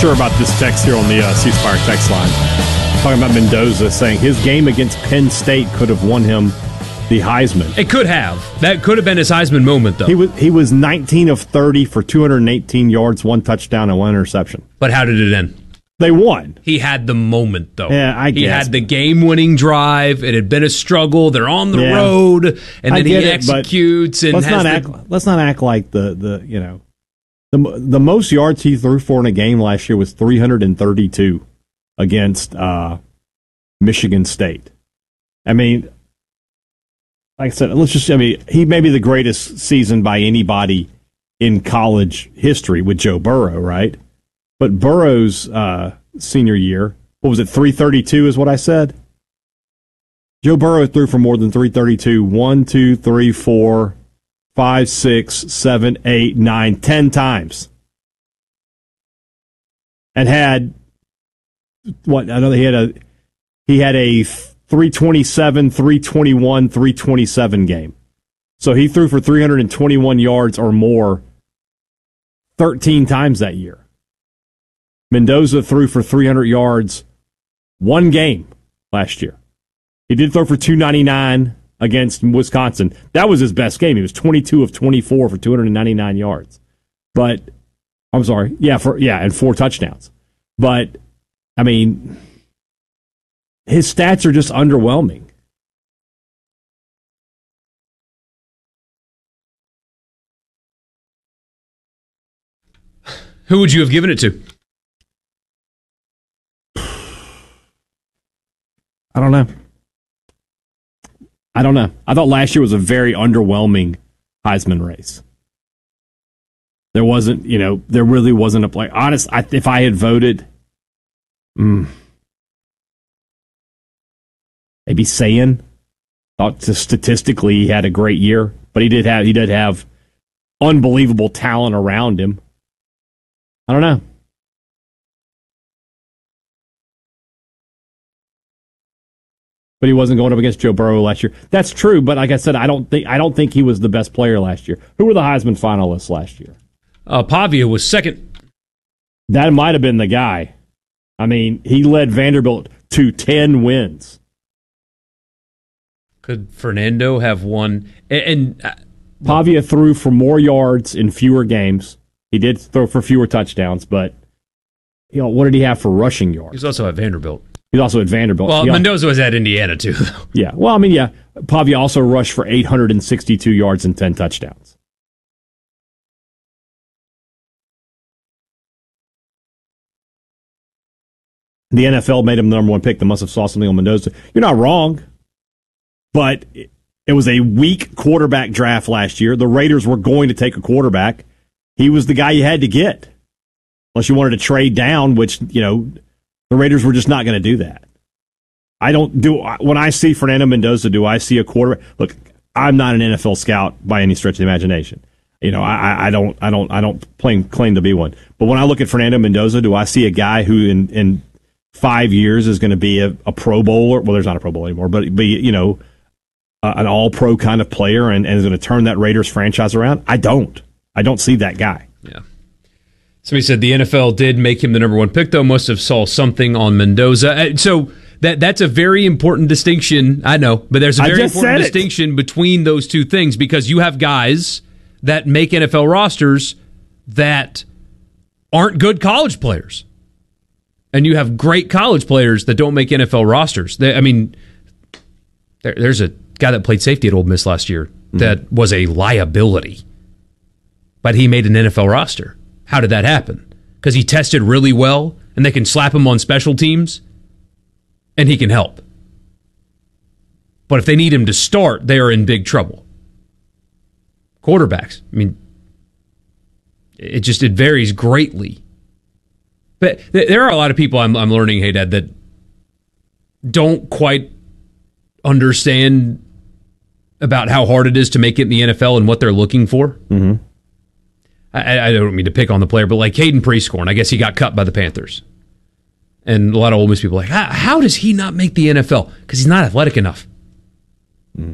sure about this text here on the C Spire text line. Talking about Mendoza saying his game against Penn State could have won him the Heisman. It could have. That could have been his Heisman moment, though. He was 19 of 30 for 218 yards, 1 touchdown, and 1 interception. But how did it end? They won. He had the moment, though. Yeah, I guess. He had the game-winning drive. It had been a struggle. They're on the road, and then he executes. And let's not act like the most yards he threw for in a game last year was 332 against Michigan State. I mean, like I said, he may be the greatest season by anybody in college history with Joe Burrow, right? But Burrow's senior year, what was it, 332 is what I said? Joe Burrow threw for more than 332 1, 2, 3, 4, 5, 6, 7, 8, 9, 10 times. And had, he had a 327, 321, 327 game. So he threw for 321 yards or more 13 times that year. Mendoza threw for 300 yards one game last year. He did throw for 299 against Wisconsin. That was his best game. He was 22 of 24 for 299 yards. But, I'm sorry, and 4 touchdowns. But, I mean, his stats are just underwhelming. Who would you have given it to? I don't know. I thought last year was a very underwhelming Heisman race. There wasn't, there really wasn't a play. Honest, if I had voted, maybe Sayin. Thought statistically he had a great year, but he did have unbelievable talent around him. I don't know. But he wasn't going up against Joe Burrow last year. That's true, but like I said, I don't think he was the best player last year. Who were the Heisman finalists last year? Pavia was second. That might have been the guy. I mean, he led Vanderbilt to 10 wins. Could Fernando have won? And Pavia threw for more yards in fewer games. He did throw for fewer touchdowns, but what did he have for rushing yards? He was also at Vanderbilt. He's also at Vanderbilt. Well, Mendoza was at Indiana, too. Yeah. Well, Pavia also rushed for 862 yards and 10 touchdowns. The NFL made him the number 1 pick. They must have saw something on Mendoza. You're not wrong, but it was a weak quarterback draft last year. The Raiders were going to take a quarterback. He was the guy you had to get. Unless you wanted to trade down, which, the Raiders were just not going to do that. When I see Fernando Mendoza, do I see a quarterback? Look, I'm not an NFL scout by any stretch of the imagination. I don't claim to be one. But when I look at Fernando Mendoza, do I see a guy who in 5 years is going to be a Pro Bowler? Well, there's not a Pro Bowl anymore, but be an All-Pro kind of player and is going to turn that Raiders franchise around? I don't see that guy. Yeah. Somebody said the NFL did make him the number 1 pick, though. Must have saw something on Mendoza. So that's a very important distinction. I know, but there's a very important distinction between those two things because you have guys that make NFL rosters that aren't good college players. And you have great college players that don't make NFL rosters. There's a guy that played safety at Ole Miss last year that was a liability, but he made an NFL roster. How did that happen? Because he tested really well, and they can slap him on special teams, and he can help. But if they need him to start, they are in big trouble. Quarterbacks, it varies greatly. But there are a lot of people I'm learning, hey, Dad, that don't quite understand about how hard it is to make it in the NFL and what they're looking for. Mm-hmm. I don't mean to pick on the player, but like Caden Prescorn, I guess he got cut by the Panthers. And a lot of Ole Miss people are like, how does he not make the NFL? Because he's not athletic enough. Mm.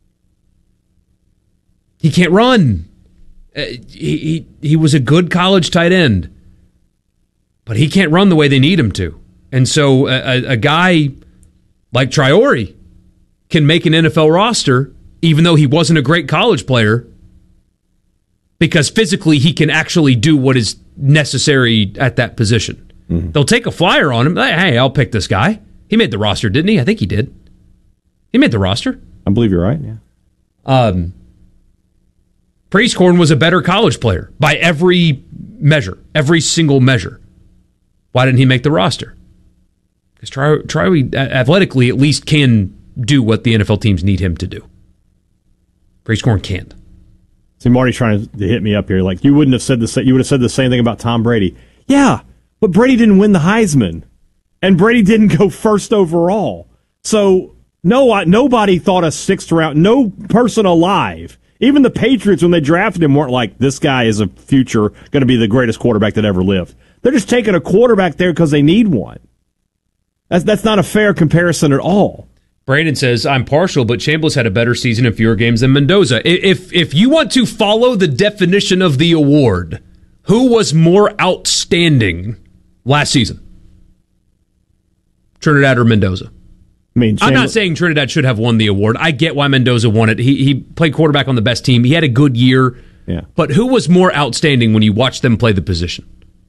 He can't run. He was a good college tight end. but he can't run the way they need him to. And so a guy like Traore can make an NFL roster, even though he wasn't a great college player, because physically he can actually do what is necessary at that position. Mm-hmm. They'll take a flyer on him. Hey, I'll pick this guy. He made the roster, didn't he? I think he did. He made the roster. I believe you're right, yeah. Prieskorn was a better college player by every measure, every single measure. Why didn't he make the roster? Because Traore athletically at least can do what the NFL teams need him to do. Prieskorn can't. See, Marty's trying to hit me up here. Like, you wouldn't have said you would have said the same thing about Tom Brady. Yeah, but Brady didn't win the Heisman, and Brady didn't go first overall. So nobody thought a sixth round. No person alive, even the Patriots when they drafted him, weren't like, this guy is a future going to be the greatest quarterback that ever lived. They're just taking a quarterback there because they need one. That's not a fair comparison at all. Brandon says, I'm partial, but Chambliss had a better season in fewer games than Mendoza. If you want to follow the definition of the award, who was more outstanding last season? Trinidad or Mendoza? I'm not saying Trinidad should have won the award. I get why Mendoza won it. He played quarterback on the best team. He had a good year. Yeah. But who was more outstanding when you watched them play the position?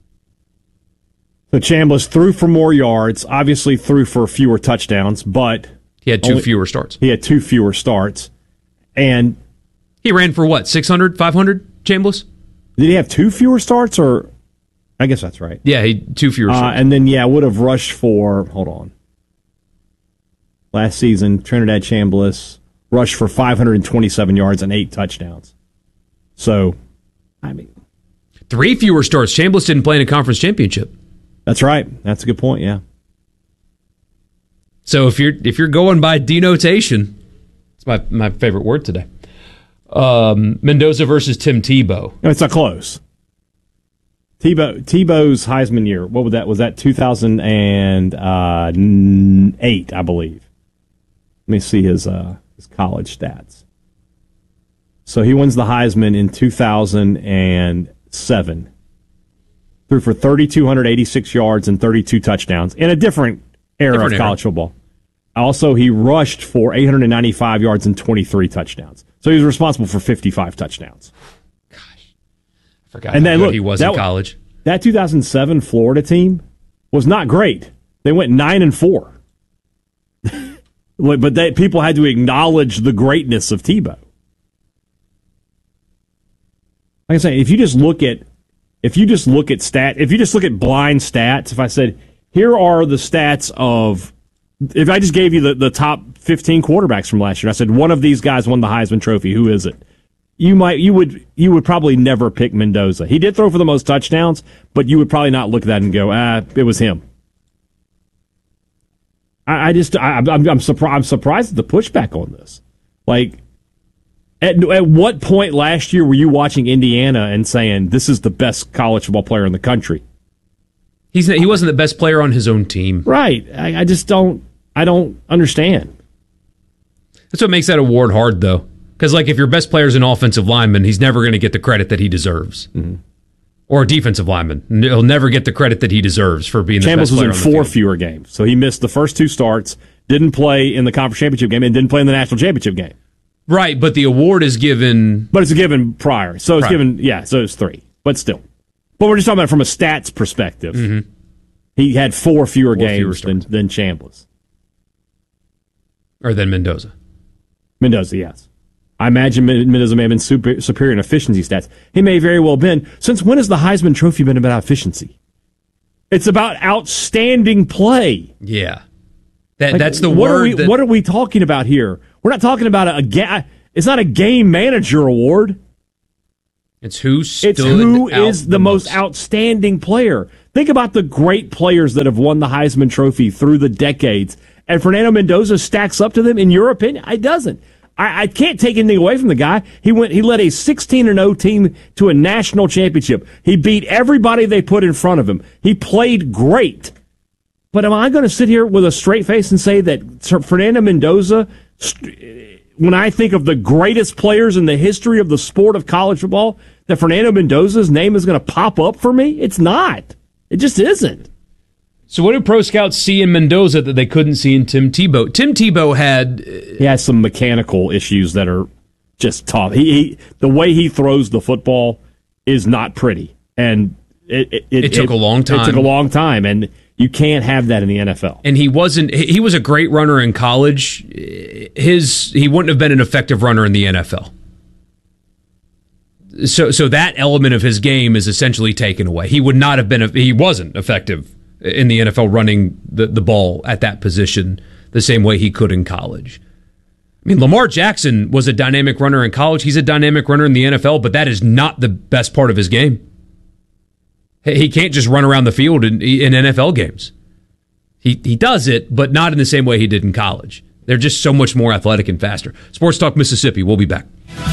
So Chambliss threw for more yards, obviously threw for fewer touchdowns, but he had two fewer starts. He had two fewer starts. And he ran for what, 600, 500, Chambliss? Did he have two fewer starts, or I guess that's right. Yeah, he two fewer starts. And then, would have rushed for, hold on. Last season, Trinidad Chambliss rushed for 527 yards and 8 touchdowns. So, I mean, 3 fewer starts. Chambliss didn't play in a conference championship. That's right. That's a good point, yeah. So if you're going by denotation, it's my favorite word today. Mendoza versus Tim Tebow. No, it's not close. Tebow's Heisman year, what was that? Was that 2008, I believe. Let me see his college stats. So he wins the Heisman in 2007. Threw for 3,286 yards and 32 touchdowns in a different era of college football. Also, he rushed for 895 yards and 23 touchdowns. So he was responsible for 55 touchdowns. Gosh, I forgot how good he was in college. That 2007 Florida team was not great. They went 9-4. But people had to acknowledge the greatness of Tebow. Like I say, if you just look at blind stats, if I said, here are the stats of, if I just gave you the top 15 quarterbacks from last year, I said one of these guys won the Heisman Trophy, who is it? You would probably never pick Mendoza. He did throw for the most touchdowns, but you would probably not look at that and go, it was him. I'm surprised at the pushback on this. Like, at what point last year were you watching Indiana and saying, this is the best college football player in the country? He wasn't the best player on his own team. Right. I just don't understand. That's what makes that award hard, though. Because, if your best player is an offensive lineman, he's never going to get the credit that he deserves. Mm-hmm. Or a defensive lineman. He'll never get the credit that he deserves for being the best player on the Chambliss was in 4 fewer games. So he missed the first 2 starts, didn't play in the conference championship game, and didn't play in the national championship game. Right, but the award is given... But it's given prior. So it's given, so it's 3. But still. But we're just talking about it from a stats perspective. Mm-hmm. He had 4 fewer games than Chambliss. Or than Mendoza. Mendoza, yes. I imagine Mendoza may have been superior in efficiency stats. He may very well have been. Since when has the Heisman Trophy been about efficiency? It's about outstanding play. Yeah. That's the word. What are we talking about here? We're not talking about it's not a game manager award. It's who is the most outstanding player. Think about the great players that have won the Heisman Trophy through the decades. And Fernando Mendoza stacks up to them, in your opinion? It doesn't. I can't take anything away from the guy. He led a 16-0 team to a national championship. He beat everybody they put in front of him. He played great. But am I going to sit here with a straight face and say that Fernando Mendoza, when I think of the greatest players in the history of the sport of college football, that Fernando Mendoza's name is going to pop up for me? It's not. It just isn't. So what did pro scouts see in Mendoza that they couldn't see in Tim Tebow? Tim Tebow he has some mechanical issues that are just tough. The way he throws the football is not pretty, and it took a long time. It took a long time, and you can't have that in the NFL. And he was a great runner in college. He wouldn't have been an effective runner in the NFL. So that element of his game is essentially taken away. He wasn't effective in the NFL running the ball at that position the same way he could in college. I mean, Lamar Jackson was a dynamic runner in college. He's a dynamic runner in the NFL, but that is not the best part of his game. He can't just run around the field in NFL games. He does it, but not in the same way he did in college. They're just so much more athletic and faster. Sports Talk Mississippi. We'll be back.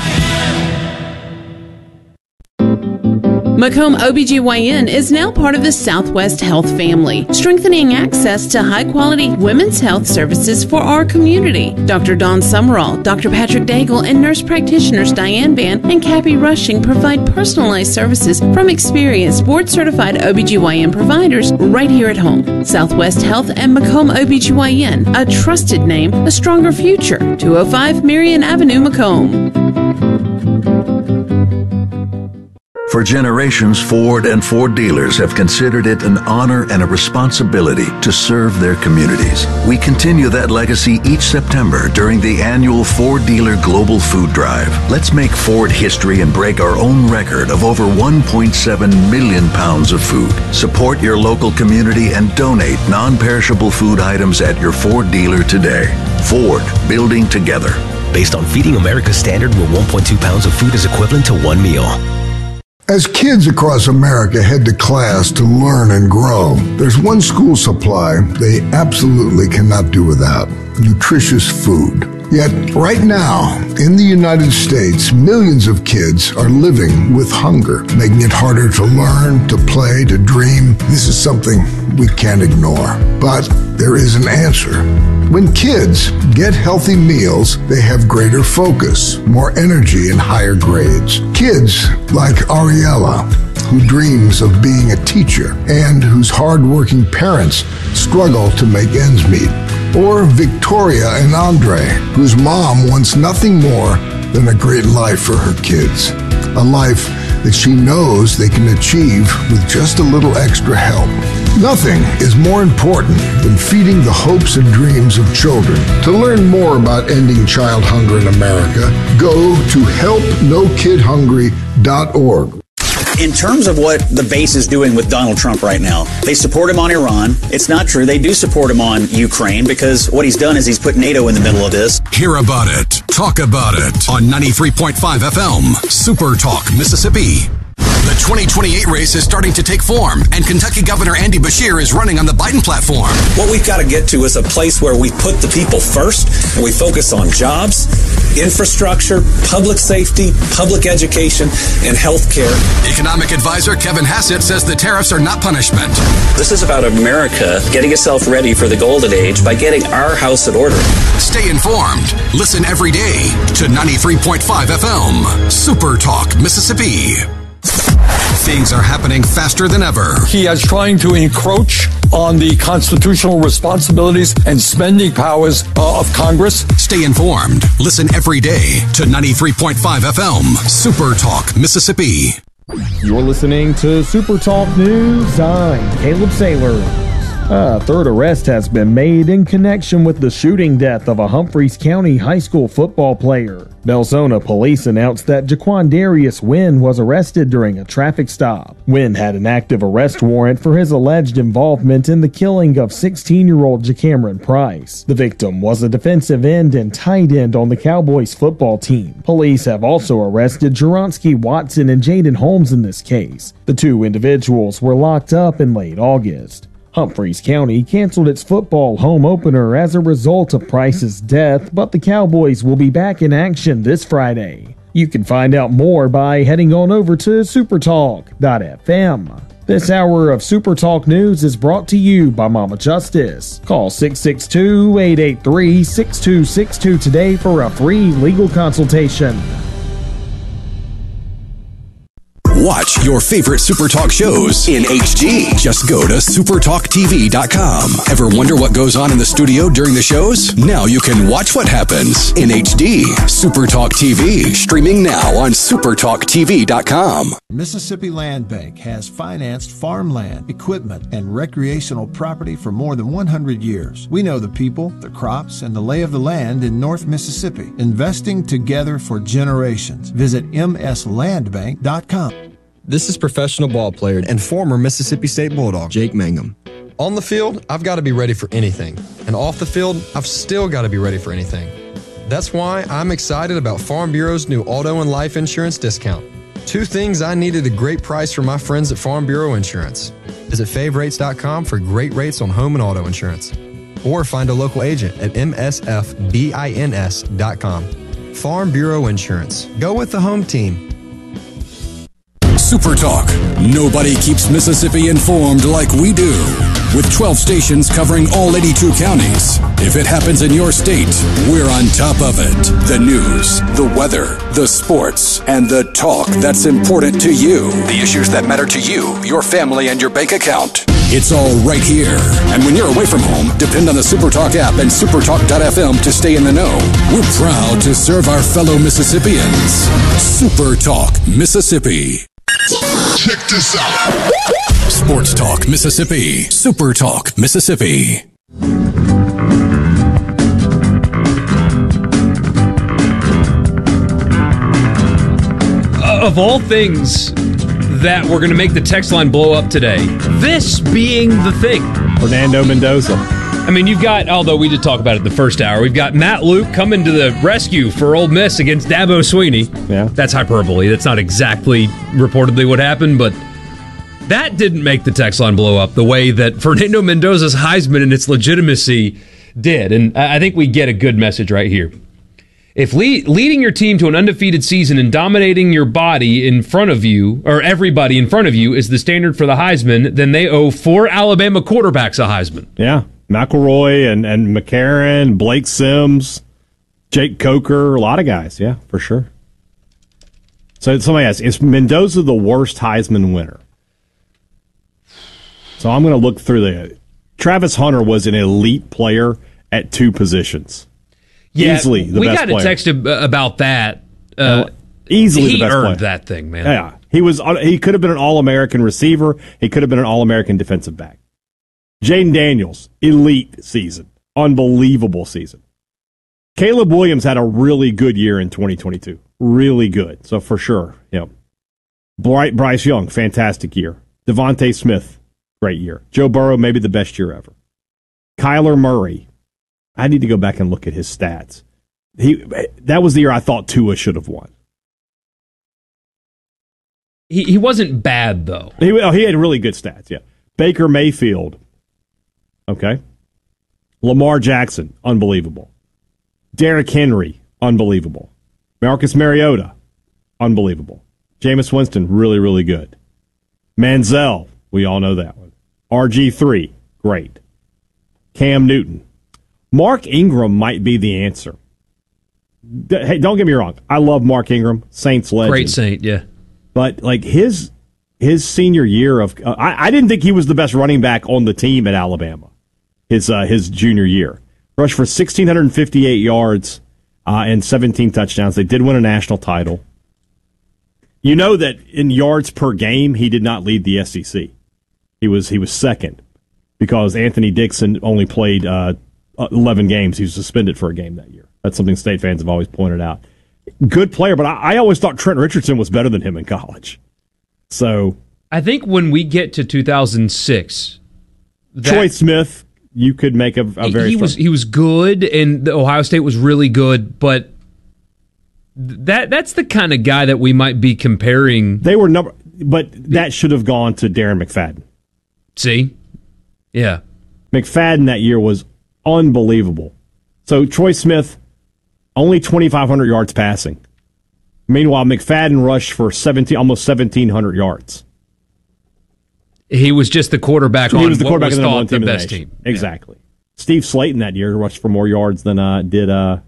Macomb OBGYN is now part of the Southwest Health family, strengthening access to high-quality women's health services for our community. Dr. Dawn Summerall, Dr. Patrick Daigle, and nurse practitioners Diane Van and Cappy Rushing provide personalized services from experienced board-certified OBGYN providers right here at home. Southwest Health and Macomb OBGYN, a trusted name, a stronger future. 205 Marion Avenue, Macomb. For generations, Ford and Ford dealers have considered it an honor and a responsibility to serve their communities. We continue that legacy each September during the annual Ford Dealer Global Food Drive. Let's make Ford history and break our own record of over 1.7 million pounds of food. Support your local community and donate non-perishable food items at your Ford dealer today. Ford, building together. Based on Feeding America's standard, where 1.2 pounds of food is equivalent to one meal. As kids across America head to class to learn and grow, there's one school supply they absolutely cannot do without: nutritious food. Yet, right now, in the United States, millions of kids are living with hunger, making it harder to learn, to play, to dream. This is something we can't ignore. But there is an answer. When kids get healthy meals, they have greater focus, more energy, and higher grades. Kids like Ariella, who dreams of being a teacher and whose hardworking parents struggle to make ends meet. Or Victoria and Andre, whose mom wants nothing more than a great life for her kids. A life that she knows they can achieve with just a little extra help. Nothing is more important than feeding the hopes and dreams of children. To learn more about ending child hunger in America, go to helpnokidhungry.org. In terms of what the base is doing with Donald Trump right now, they support him on Iran. It's not true. They do support him on Ukraine, because what he's done is he's put NATO in the middle of this. Hear about it. Talk about it on 93.5 FM. Super Talk, Mississippi. The 2028 race is starting to take form, and Kentucky Governor Andy Beshear is running on the Biden platform. What we've got to get to is a place where we put the people first, and we focus on jobs, infrastructure, public safety, public education, and health care. Economic advisor Kevin Hassett says the tariffs are not punishment. This is about America getting itself ready for the golden age by getting our house in order. Stay informed. Listen every day to 93.5 FM. Super Talk, Mississippi. Things are happening faster than ever. He is trying to encroach on the constitutional responsibilities and spending powers of Congress. Stay informed. Listen every day to 93.5 FM. Super Talk, Mississippi. You're listening to Super Talk News. I'm Caleb Saylor. A third arrest has been made in connection with the shooting death of a Humphreys County high school football player. Belzona police announced that Jaquandarius Wynn was arrested during a traffic stop. Wynn had an active arrest warrant for his alleged involvement in the killing of 16-year-old JaCameron Price. The victim was a defensive end and tight end on the Cowboys football team. Police have also arrested Jeronsky Watson and Jaden Holmes in this case. The two individuals were locked up in late August. Humphreys County canceled its football home opener as a result of Price's death, but the Cowboys will be back in action this Friday. You can find out more by heading on over to supertalk.fm. This hour of Super Talk News is brought to you by Mama Justice. Call 662-883-6262 today for a free legal consultation. watch your favorite SuperTalk shows in HD. Just go to supertalktv.com. Ever wonder what goes on in the studio during the shows? Now you can watch what happens in HD. SuperTalk TV, streaming now on supertalktv.com. Mississippi Land Bank has financed farmland, equipment, and recreational property for more than 100 years. We know the people, the crops, and the lay of the land in North Mississippi, investing together for generations. Visit mslandbank.com. This is professional ball player and former Mississippi State Bulldog, Jake Mangum. On the field, I've got to be ready for anything. And off the field, I've still got to be ready for anything. That's why I'm excited about Farm Bureau's new auto and life insurance discount. 2 things I needed a great price from my friends at Farm Bureau Insurance. Visit favrates.com for great rates on home and auto insurance. Or find a local agent at msfbins.com. Farm Bureau Insurance. Go with the home team. SuperTalk. Nobody keeps Mississippi informed like we do. With 12 stations covering all 82 counties. If it happens in your state, we're on top of it. The news, the weather, the sports, and the talk that's important to you. The issues that matter to you, your family, and your bank account. It's all right here. And when you're away from home, depend on the SuperTalk app and supertalk.fm to stay in the know. We're proud to serve our fellow Mississippians. SuperTalk Mississippi. Check this out. Sports Talk Mississippi. SuperTalk Mississippi. Of all things that we're going to make the text line blow up today, this being the thing. Fernando Mendoza. I mean, you've got, although we did talk about it the first hour, we've got Matt Luke coming to the rescue for Ole Miss against Dabo Swinney. Yeah. That's hyperbole. That's not exactly reportedly what happened, but that didn't make the text line blow up the way that Fernando Mendoza's Heisman and its legitimacy did. And I think we get a good message right here. If leading your team to an undefeated season and dominating your body in front of you, or everybody in front of you, is the standard for the Heisman, then they owe 4 Alabama quarterbacks a Heisman. Yeah. McElroy and McCarron, Blake Sims, Jake Coker, a lot of guys. Yeah, for sure. So somebody asks, is Mendoza the worst Heisman winner? So I'm going to look through the... Travis Hunter was an elite player at 2 positions. Yeah, easily the best player. We got a text about that. Easily the best player. He earned that thing, man. Yeah, he could have been an All-American receiver. He could have been an All-American defensive back. Jaden Daniels, elite season. Unbelievable season. Caleb Williams had a really good year in 2022. Really good. So for sure. Yep. Bryce Young, fantastic year. Devontae Smith, great year. Joe Burrow, maybe the best year ever. Kyler Murray. I need to go back and look at his stats. That was the year I thought Tua should have won. He wasn't bad, though. He had really good stats, yeah. Baker Mayfield. Okay. Lamar Jackson, unbelievable. Derrick Henry, unbelievable. Marcus Mariota, unbelievable. Jameis Winston, really, really good. Manziel, we all know that one. RG3, great. Cam Newton. Mark Ingram might be the answer. Hey, don't get me wrong. I love Mark Ingram, Saints legend. Great Saint, yeah. But like his senior year of, I didn't think he was the best running back on the team at Alabama. His junior year, rushed for 1,658 yards and 17 touchdowns. They did win a national title. You know that in yards per game, he did not lead the SEC. He was second because Anthony Dixon only played 11 games. He was suspended for a game that year. That's something State fans have always pointed out. Good player, but I always thought Trent Richardson was better than him in college. So I think when we get to 2006, Troy Smith, you could make a very. He was good, and Ohio State was really good, but that's the kind of guy that we might be comparing. They were but that should have gone to Darren McFadden. See, yeah, McFadden that year was unbelievable. So Troy Smith, only 2,500 yards passing. Meanwhile, McFadden rushed for almost 1,700 yards. He was just the quarterback on what was thought the best team. Exactly. Yeah. Steve Slayton that year rushed for more yards than did Darren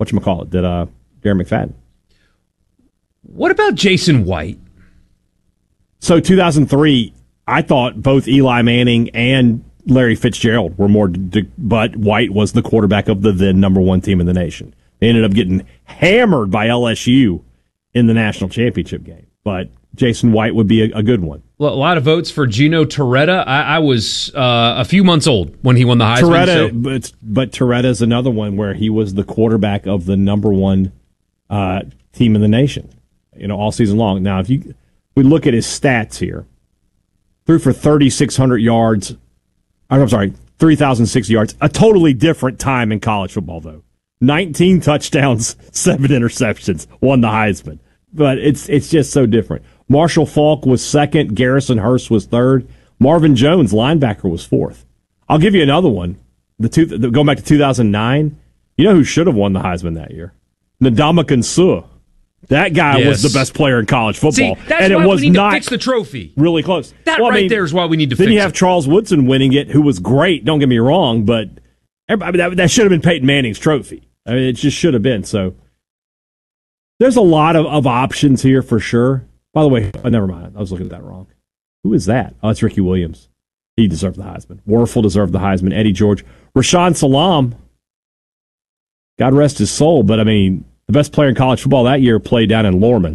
McFadden. What about Jason White? So 2003, I thought both Eli Manning and Larry Fitzgerald were more, but White was the quarterback of the then number one team in the nation. They ended up getting hammered by LSU in the national championship game. But Jason White would be a good one. A lot of votes for Gino Torretta. I was a few months old when he won the Heisman. But Torretta's another one where he was the quarterback of the number one team in the nation, all season long. Now, if we look at his stats here, threw for 3,600 yards. I'm sorry, 3,060 yards. A totally different time in college football, though. 19 touchdowns, 7 interceptions, won the Heisman. But it's just so different. Marshall Faulk was second. Garrison Hurst was third. Marvin Jones, linebacker, was fourth. I'll give you another one. Going back to 2009, you know who should have won the Heisman that year? Ndamukong Suh. That guy was the best player in college football. See, that's why we need to fix the trophy. Really close. That there is why we need to fix it. Then you have Charles Woodson winning it, who was great, don't get me wrong, but that should have been Peyton Manning's trophy. I mean, it just should have been. So there's a lot of options here for sure. By the way, never mind. I was looking at that wrong. Who is that? Oh, it's Ricky Williams. He deserved the Heisman. Werfel deserved the Heisman. Eddie George. Rashaan Salam. God rest his soul, but I mean, the best player in college football that year played down in Lorman.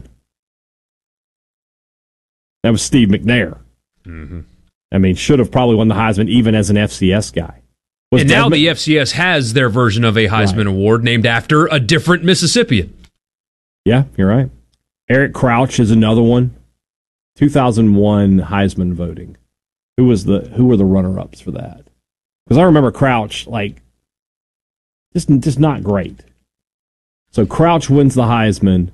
That was Steve McNair. Mm-hmm. I mean, should have probably won the Heisman even as an FCS guy. And now the FCS has their version of a Heisman Award named after a different Mississippian. Yeah, you're right. Eric Crouch is another one. 2001 Heisman voting. Who were the runner-ups for that? Because I remember Crouch, just not great. So Crouch wins the Heisman.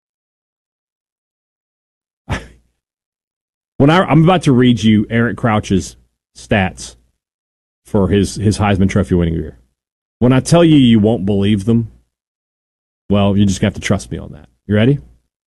I'm about to read you Eric Crouch's stats for his Heisman Trophy winning year. When I tell you, you won't believe them. Well, you're just going to have to trust me on that. You ready?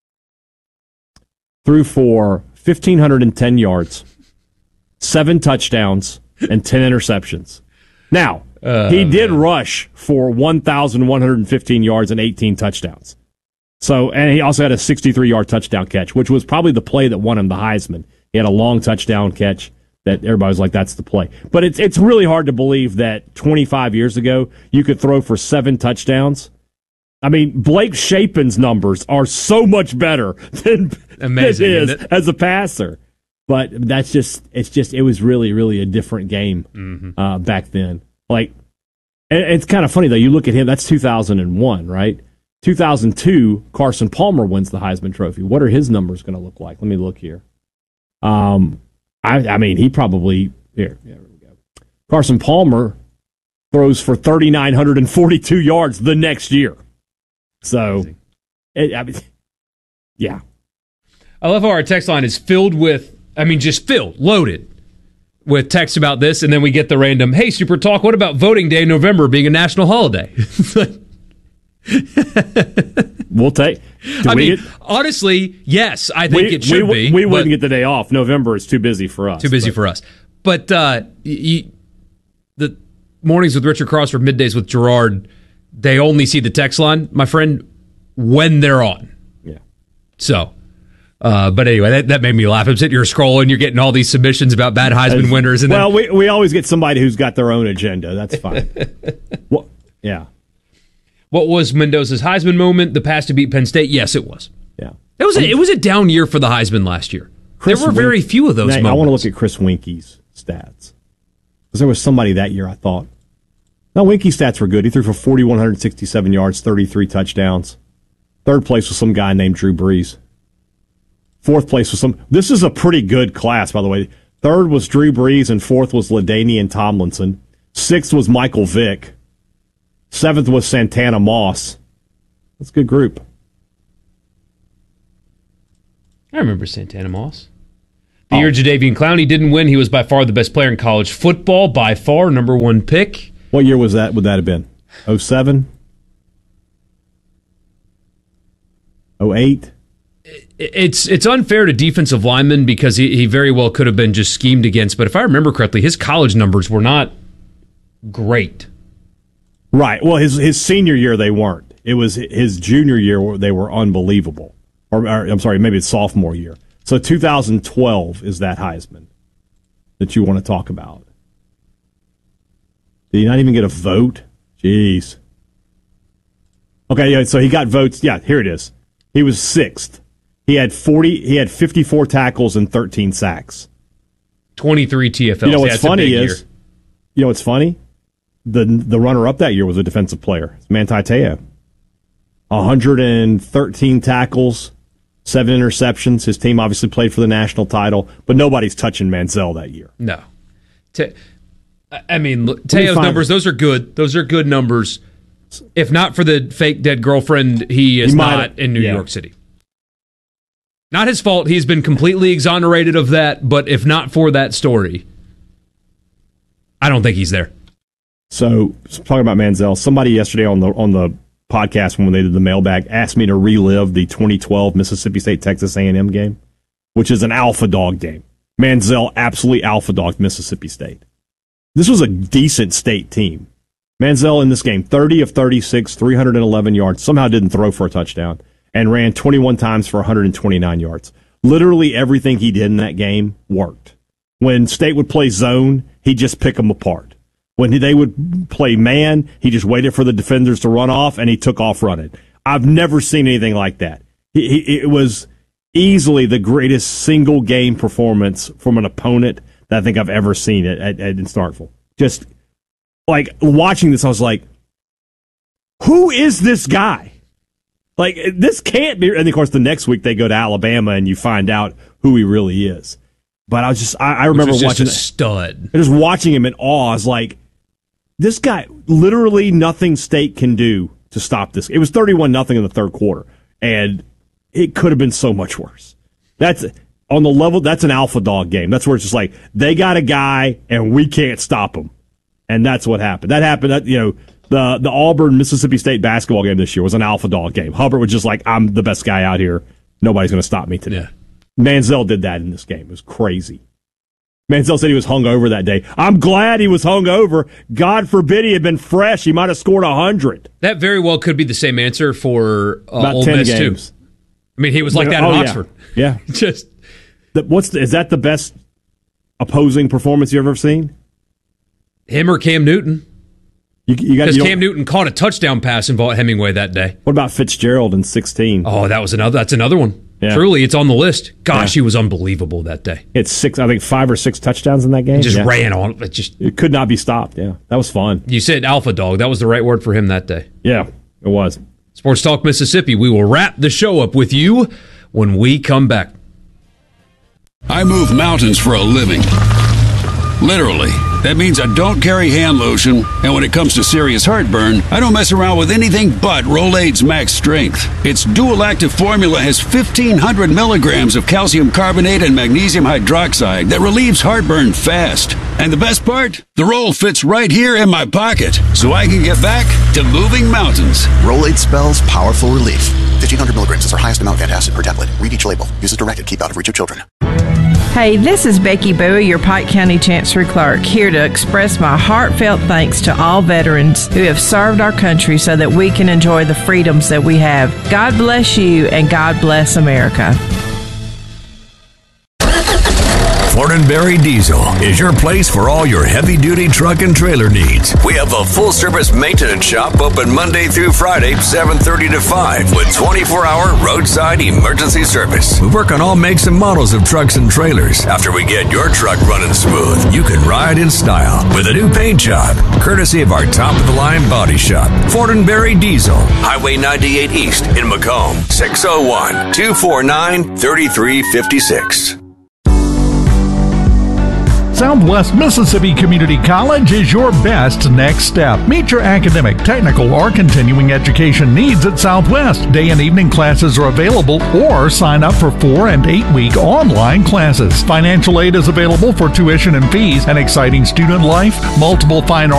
Threw for 1,510 yards, 7 touchdowns, and 10 interceptions. Now, he did rush for 1,115 yards and 18 touchdowns. So, and he also had a 63-yard touchdown catch, which was probably the play that won him the Heisman. He had a long touchdown catch that everybody was like, that's the play. But it's really hard to believe that 25 years ago, you could throw for 7 touchdowns. I mean, Blake Shapen's numbers are so much better than it is as a passer. But it was really, really a different game back then. It's kind of funny, though. You look at him, that's 2001, right? 2002, Carson Palmer wins the Heisman Trophy. What are his numbers going to look like? Let me look here. I mean, he probably... Here we go. Carson Palmer throws for 3,942 yards the next year. So, yeah. I love how our text line is filled with, loaded with text about this, and then we get the random, hey, Super Talk, what about voting day in November being a national holiday? We'll take. Honestly, yes, I think it should be. We wouldn't get the day off. November is too busy for us. For us. But the mornings with Richard Cross or middays with Gerard, they only see the text line, my friend, when they're on. Yeah. So, but anyway, that made me laugh. I'm sitting here scrolling, you're getting all these submissions about bad Heisman winners. And we always get somebody who's got their own agenda. That's fine. Yeah. What was Mendoza's Heisman moment? The pass to beat Penn State? Yes, it was. Yeah. It was a down year for the Heisman last year. There were very few of those moments. I want to look at Chris Winke's stats. Because there was somebody that year I thought. No, Winke's stats were good. He threw for 4,167 yards, 33 touchdowns. Third place was some guy named Drew Brees. Fourth place was this is a pretty good class, by the way. Third was Drew Brees, and fourth was LaDainian Tomlinson. Sixth was Michael Vick. Seventh was Santana Moss. That's a good group. I remember Santana Moss. The year Jadeveon Clowney didn't win, he was by far the best player in college football, by far, number 1 pick. What year was that? Would that have been? 07? 08? It's unfair to defensive linemen because he very well could have been just schemed against, but if I remember correctly, his college numbers were not great. Right. Well, his senior year, they weren't. It was his junior year where they were unbelievable. Or I'm sorry, maybe it's sophomore year. So 2012 is that Heisman that you want to talk about. Did he not even get a vote? Jeez. Okay, yeah, so he got votes. Yeah, here it is. He was 6th. He had 54 tackles and 13 sacks. 23 TFLs. You know what's funny is, you know what's funny? The runner-up that year was a defensive player. It's Manti Te'o. 113 tackles, 7 interceptions. His team obviously played for the national title, but nobody's touching Manziel that year. No. I mean, Te'o's numbers, those are good. Those are good numbers. If not for the fake dead girlfriend, he is not in New York City. Not his fault. He's been completely exonerated of that, but if not for that story, I don't think he's there. So, talking about Manziel, somebody yesterday on the podcast when they did the mailbag asked me to relive the 2012 Mississippi State-Texas A&M game, which is an alpha dog game. Manziel absolutely alpha dogged Mississippi State. This was a decent state team. Manziel in this game, 30 of 36, 311 yards, somehow didn't throw for a touchdown, and ran 21 times for 129 yards. Literally everything he did in that game worked. When State would play zone, he'd just pick them apart. When they would play man, he just waited for the defenders to run off, and he took off running. I've never seen anything like that. It was easily the greatest single-game performance from an opponent that I think I've ever seen in Starkville. Just, like, watching this, I was like, who is this guy? Like, this can't be... And, of course, the next week they go to Alabama, and you find out who he really is. But I remember watching... a stud. Just watching him in awe. I was like, this guy, literally nothing State can do to stop this. It was 31-0 in the third quarter, and it could have been so much worse. That's on the level. That's an alpha dog game. That's where it's just like they got a guy, and we can't stop him, and that's what happened. That happened. The Auburn Mississippi State basketball game this year was an alpha dog game. Hubbard was just like, I'm the best guy out here. Nobody's going to stop me today. Yeah. Manziel did that in this game. It was crazy. Manziel said he was hungover that day. I'm glad he was hungover. God forbid he had been fresh. He might have scored 100. That very well could be the same answer for about Ole 10 Miss games. Too. I mean, he was like that in Oxford. Yeah. Just is that the best opposing performance you've ever seen? Him or Cam Newton? Because Cam Newton caught a touchdown pass in Vaught Hemingway that day. What about Fitzgerald in 16? Oh, that's another one. Yeah. Truly, it's on the list. Gosh, he was unbelievable that day. It's 5 or 6 touchdowns in that game. He just ran on. It could not be stopped. Yeah, that was fun. You said alpha dog. That was the right word for him that day. Yeah, it was. Sports Talk Mississippi. We will wrap the show up with you when we come back. I move mountains for a living. Literally. That means I don't carry hand lotion, and when it comes to serious heartburn, I don't mess around with anything but Rolaids Max Strength. Its dual-active formula has 1,500 milligrams of calcium carbonate and magnesium hydroxide that relieves heartburn fast. And the best part? The roll fits right here in my pocket, so I can get back to moving mountains. Rolaids spells powerful relief. 1,500 milligrams is our highest amount of antacid per tablet. Read each label. Use as directed. Keep out of reach of children. Hey, this is Becky Bowie, your Pike County Chancery Clerk, here to express my heartfelt thanks to all veterans who have served our country so that we can enjoy the freedoms that we have. God bless you, and God bless America. Fortenberry Diesel is your place for all your heavy-duty truck and trailer needs. We have a full-service maintenance shop open Monday through Friday, 7:30 to 5, with 24-hour roadside emergency service. We work on all makes and models of trucks and trailers. After we get your truck running smooth, you can ride in style with a new paint job, courtesy of our top-of-the-line body shop, Fortenberry Diesel, Highway 98 East in Macomb, 601-249-3356. Southwest Mississippi Community College is your best next step. Meet your academic, technical, or continuing education needs at Southwest. Day and evening classes are available, or sign up for 4- and 8-week online classes. Financial aid is available for tuition and fees, an exciting student life, multiple fine arts